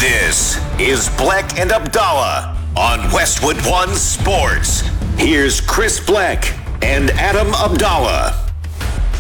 This is Bleck and Abdallah on Westwood One Sports. Here's Chris Bleck and Adam Abdallah.